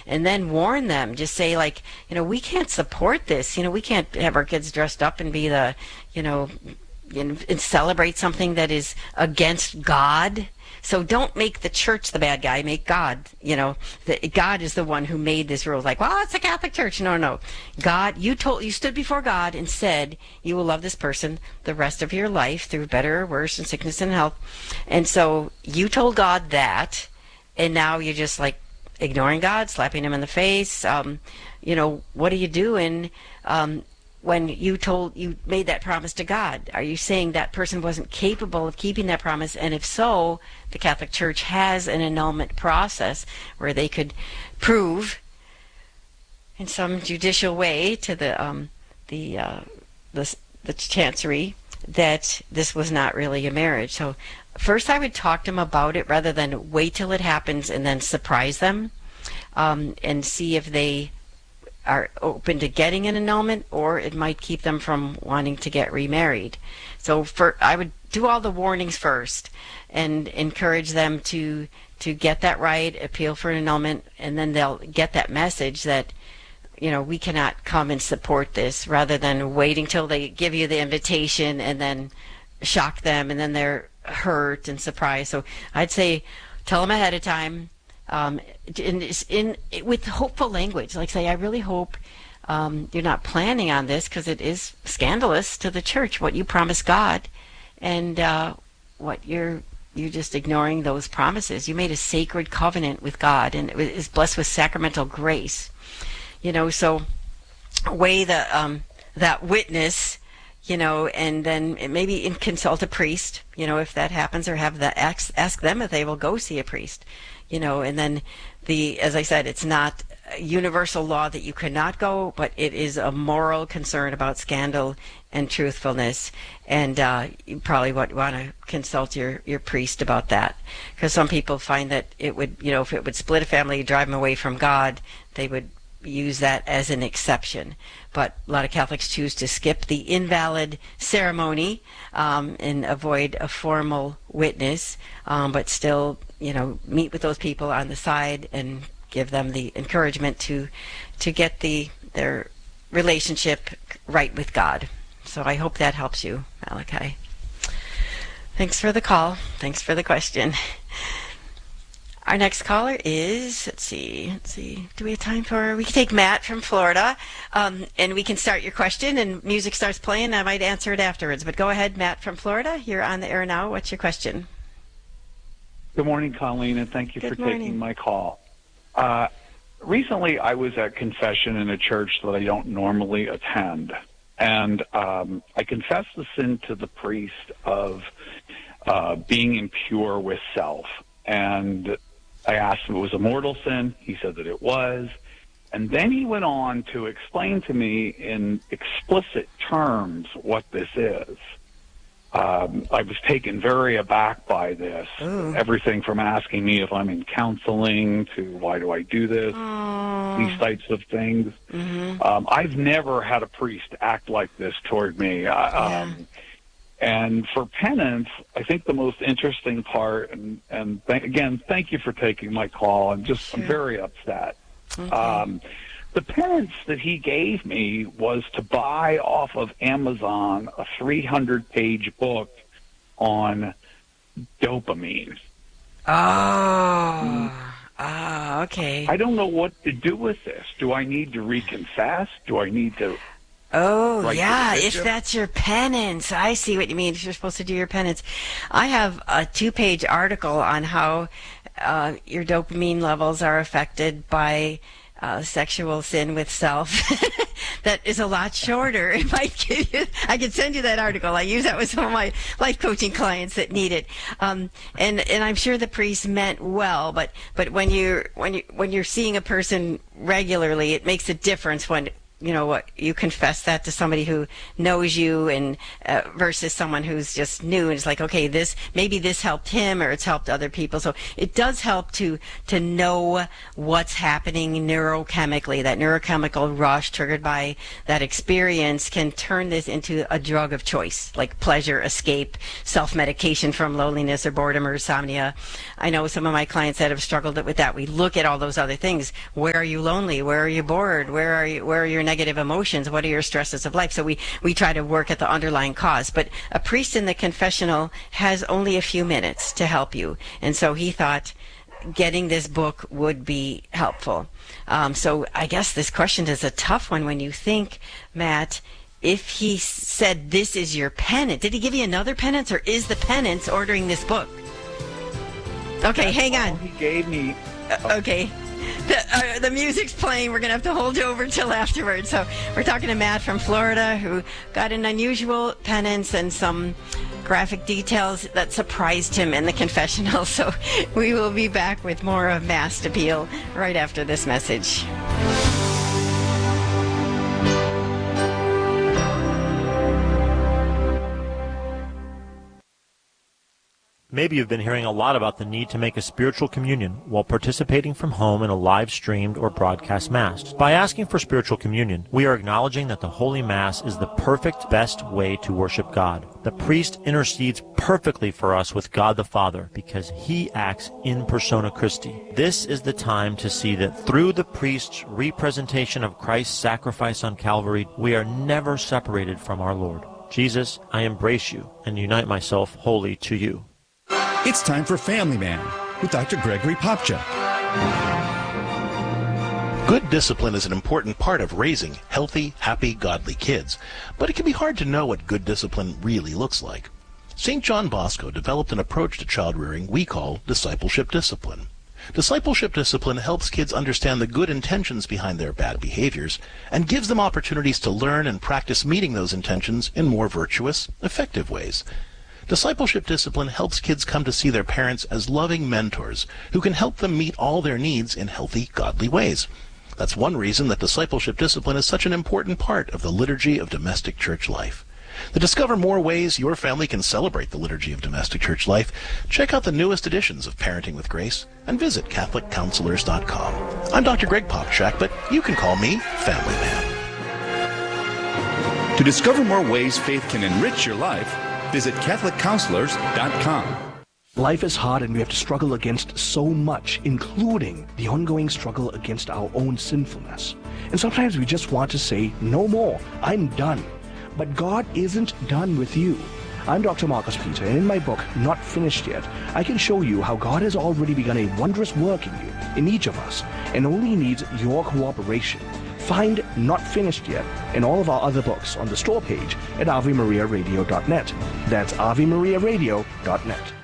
and then warn them. Just say, like, we can't support this. We can't have our kids dressed up and be the, and celebrate something that is against God. So don't make the church the bad guy. Make God, God is the one who made this rule. Like, well, it's the Catholic Church. No, no. God, you stood before God and said you will love this person the rest of your life through better or worse and sickness and health. And so you told God that, and now you're just like ignoring God, slapping him in the face. What are you doing? When you made that promise to God, are you saying that person wasn't capable of keeping that promise? And if so, the Catholic Church has an annulment process where they could prove in some judicial way to the chancery that this was not really a marriage. So first I would talk to them about it rather than wait till it happens and then surprise them, and see if they are open to getting an annulment, or it might keep them from wanting to get remarried. So I would do all the warnings first and encourage them to get that right, appeal for an annulment, and then they'll get that message that, we cannot come and support this, rather than waiting till they give you the invitation and then shock them and then they're hurt and surprised. So I'd say tell them ahead of time, with hopeful language, like say, I really hope you're not planning on this, because it is scandalous to the church what you promised God, and what you're just ignoring those promises. You made a sacred covenant with God, and it is blessed with sacramental grace. So weigh that witness, and then maybe consult a priest, if that happens, or have ask them if they will go see a priest. And then as I said, it's not a universal law that you cannot go, but it is a moral concern about scandal and truthfulness. And you probably want to consult your priest about that, because some people find that it would, if it would split a family, drive them away from God, they would use that as an exception. But a lot of Catholics choose to skip the invalid ceremony and avoid a formal witness, but still, meet with those people on the side and give them the encouragement to get their relationship right with God. So I hope that helps you, Malachi. Thanks for the call. Thanks for the question. Our next caller is, let's see, do we have time we can take Matt from Florida, and we can start your question, and music starts playing, I might answer it afterwards. But go ahead, Matt from Florida. You're on the air now. What's your question? Good morning, Colleen, and thank you for taking my call. Recently, I was at confession in a church that I don't normally attend, and I confessed the sin to the priest of being impure with self. And I asked if it was a mortal sin. He said that it was. And then he went on to explain to me in explicit terms what this is. I was taken very aback by this. Ooh. Everything from asking me if I'm in counseling to why do I do this, these types of things. Mm-hmm. I've never had a priest act like this toward me. And for penance, I think the most interesting part, and again, thank you for taking my call. I'm very upset. Okay. The penance that he gave me was to buy off of Amazon a 300-page book on dopamine. Okay. I don't know what to do with this. Do I need to reconfess? Do I need to... Oh, yeah, if that's your penance. I see what you mean, if you're supposed to do your penance. I have a 2-page article on how your dopamine levels are affected by sexual sin with self. That is a lot shorter. It might give you, I can send you that article. I use that with some of my life coaching clients that need it. And I'm sure the priest meant well, but when you're seeing a person regularly, it makes a difference when you confess that to somebody who knows you, and versus someone who's just new, and it's like, okay, maybe this helped him or it's helped other people. So it does help to know what's happening neurochemically. That neurochemical rush triggered by that experience can turn this into a drug of choice, like pleasure, escape, self-medication from loneliness or boredom or insomnia. I know some of my clients that have struggled with that. We look at all those other things. Where are you lonely? Where are you bored? Where are your negative emotions? What are your stresses of life? So we try to work at the underlying cause. But a priest in the confessional has only a few minutes to help you. And so he thought getting this book would be helpful. So I guess this question is a tough one when you think, Matt, if he said this is your penance, did he give you another penance, or is the penance ordering this book? Okay, hang on. He gave me. Okay. The music's playing. We're going to have to hold you over till afterwards. So we're talking to Matt from Florida, who got an unusual penance and some graphic details that surprised him in the confessional. So we will be back with more of Mass Appeal right after this message. Maybe you've been hearing a lot about the need to make a spiritual communion while participating from home in a live-streamed or broadcast Mass. By asking for spiritual communion, we are acknowledging that the Holy Mass is the perfect, best way to worship God. The priest intercedes perfectly for us with God the Father because he acts in persona Christi. This is the time to see that through the priest's representation of Christ's sacrifice on Calvary, we are never separated from our Lord. Jesus, I embrace you and unite myself wholly to you. It's time for Family Man with Dr. Gregory Popcak. Good discipline is an important part of raising healthy, happy, godly kids, but it can be hard to know what good discipline really looks like. St. John Bosco developed an approach to child rearing we call discipleship discipline. Discipleship discipline helps kids understand the good intentions behind their bad behaviors and gives them opportunities to learn and practice meeting those intentions in more virtuous, effective ways. Discipleship discipline helps kids come to see their parents as loving mentors who can help them meet all their needs in healthy, godly ways. That's one reason that discipleship discipline is such an important part of the liturgy of domestic church life. To discover more ways your family can celebrate the liturgy of domestic church life, check out the newest editions of Parenting with Grace and visit CatholicCounselors.com. I'm Dr. Greg Popcak, but you can call me Family Man. To discover more ways faith can enrich your life, visit CatholicCounselors.com. Life is hard and we have to struggle against so much, including the ongoing struggle against our own sinfulness. And sometimes we just want to say, no more, I'm done. But God isn't done with you. I'm Dr. Marcus Peter, and in my book, Not Finished Yet, I can show you how God has already begun a wondrous work in you, in each of us, and only needs your cooperation. Find Not Finished Yet and all of our other books on the store page at AveMariaRadio.net. That's AveMariaRadio.net.